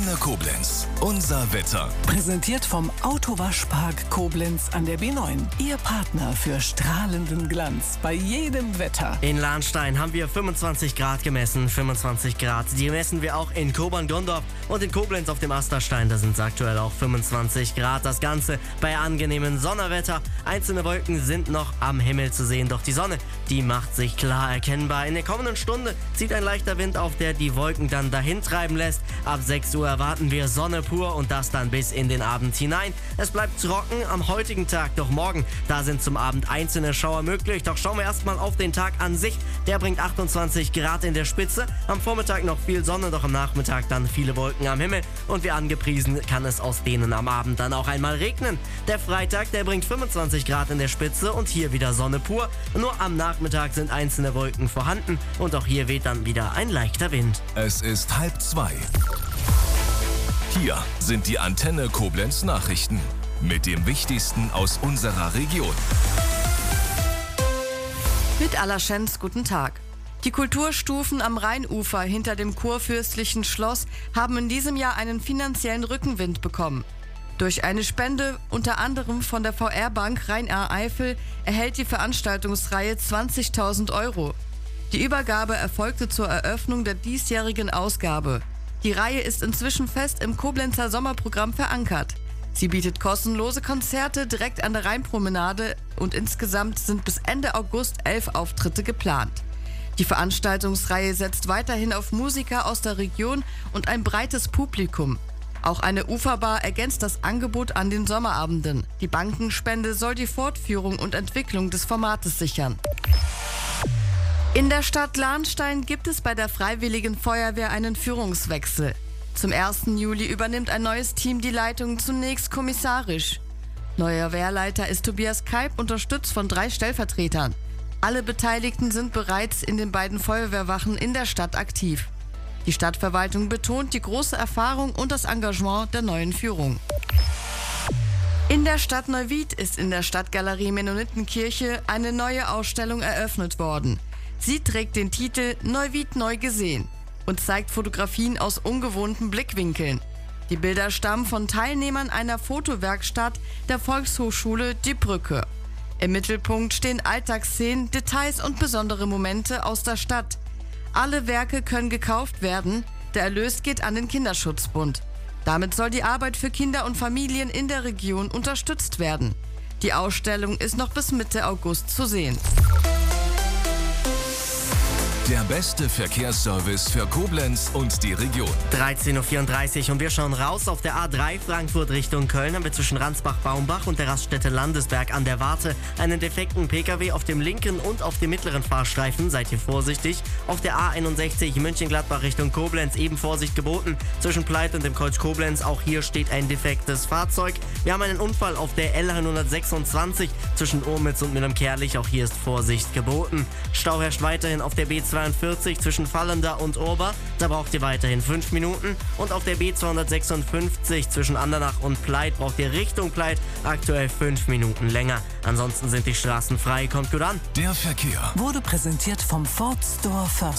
Antenne Koblenz. Unser Wetter. Präsentiert vom Autowaschpark Koblenz an der B9. Ihr Partner für strahlenden Glanz bei jedem Wetter. In Lahnstein haben wir 25 Grad gemessen. 25 Grad. Die messen wir auch in Kobern-Gondorf und in Koblenz auf dem Asterstein. Da sind es aktuell auch 25 Grad. Das Ganze bei angenehmem Sonnerwetter. Einzelne Wolken sind noch am Himmel zu sehen. Doch die Sonne, die macht sich klar erkennbar. In der kommenden Stunde zieht ein leichter Wind auf, der die Wolken dann dahin treiben lässt. Ab 6 Uhr erwarten wir Sonne pur und das dann bis in den Abend hinein. Es bleibt trocken am heutigen Tag, doch morgen, da sind zum Abend einzelne Schauer möglich. Doch schauen wir erstmal auf den Tag an sich. Der bringt 28 Grad in der Spitze. Am Vormittag noch viel Sonne, doch am Nachmittag dann viele Wolken am Himmel. Und wie angepriesen kann es aus denen am Abend dann auch einmal regnen. Der Freitag, der bringt 25 Grad in der Spitze und hier wieder Sonne pur. Nur am Nachmittag sind einzelne Wolken vorhanden und auch hier weht dann wieder ein leichter Wind. Es ist 1:30. Hier sind die Antenne Koblenz Nachrichten mit dem Wichtigsten aus unserer Region. Mit Allerschenz, guten Tag. Die Kulturstufen am Rheinufer hinter dem kurfürstlichen Schloss haben in diesem Jahr einen finanziellen Rückenwind bekommen. Durch eine Spende, unter anderem von der VR-Bank Rhein-Eifel, erhält die Veranstaltungsreihe 20.000 Euro. Die Übergabe erfolgte zur Eröffnung der diesjährigen Ausgabe. Die Reihe ist inzwischen fest im Koblenzer Sommerprogramm verankert. Sie bietet kostenlose Konzerte direkt an der Rheinpromenade und insgesamt sind bis Ende August 11 Auftritte geplant. Die Veranstaltungsreihe setzt weiterhin auf Musiker aus der Region und ein breites Publikum. Auch eine Uferbar ergänzt das Angebot an den Sommerabenden. Die Bankenspende soll die Fortführung und Entwicklung des Formates sichern. In der Stadt Lahnstein gibt es bei der Freiwilligen Feuerwehr einen Führungswechsel. Zum 1. Juli übernimmt ein neues Team die Leitung, zunächst kommissarisch. Neuer Wehrleiter ist Tobias Keib, unterstützt von 3 Stellvertretern. Alle Beteiligten sind bereits in den beiden Feuerwehrwachen in der Stadt aktiv. Die Stadtverwaltung betont die große Erfahrung und das Engagement der neuen Führung. In der Stadt Neuwied ist in der Stadtgalerie Mennonitenkirche eine neue Ausstellung eröffnet worden. Sie trägt den Titel Neuwied neu gesehen und zeigt Fotografien aus ungewohnten Blickwinkeln. Die Bilder stammen von Teilnehmern einer Fotowerkstatt der Volkshochschule Die Brücke. Im Mittelpunkt stehen Alltagsszenen, Details und besondere Momente aus der Stadt. Alle Werke können gekauft werden, der Erlös geht an den Kinderschutzbund. Damit soll die Arbeit für Kinder und Familien in der Region unterstützt werden. Die Ausstellung ist noch bis Mitte August zu sehen. Der beste Verkehrsservice für Koblenz und die Region. 13.34 Uhr und wir schauen raus auf der A3 Frankfurt Richtung Köln. Haben wir zwischen Ransbach-Baumbach und der Raststätte Landesberg an der Warte einen defekten Pkw auf dem linken und auf dem mittleren Fahrstreifen. Seid ihr vorsichtig. Auf der A61 München-Gladbach Richtung Koblenz eben Vorsicht geboten. Zwischen Pleit und dem Kreuz Koblenz, auch hier steht ein defektes Fahrzeug. Wir haben einen Unfall auf der L126 zwischen Urmitz und Mühlheim-Kerlich. Auch hier ist Vorsicht geboten. Stau herrscht weiterhin auf der B42 zwischen Vallender und Urber, da braucht ihr weiterhin 5 Minuten. Und auf der B256 zwischen Andernach und Pleit braucht ihr Richtung Pleit aktuell 5 Minuten länger. Ansonsten sind die Straßen frei, kommt gut an. Der Verkehr Wurde präsentiert vom Ford Store First.